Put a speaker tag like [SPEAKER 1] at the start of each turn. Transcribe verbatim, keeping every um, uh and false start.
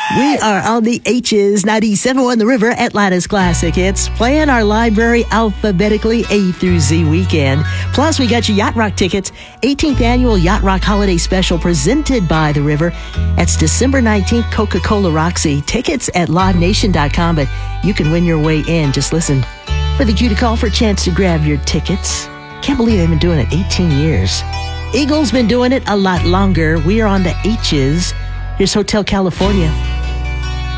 [SPEAKER 1] We are on the H's, ninety-seven point one The River, Atlanta's Classic Hits, playing our library alphabetically A through Z weekend. Plus, we got your Yacht Rock tickets, eighteenth Annual Yacht Rock Holiday Special presented by The River. That's December nineteenth, Coca-Cola Roxy. Tickets at live nation dot com, but you can win your way in. Just listen for the cue to call for a chance to grab your tickets. Can't believe they've been doing it eighteen years. Eagle's been doing it a lot longer. We are on the H's. Here's Hotel California.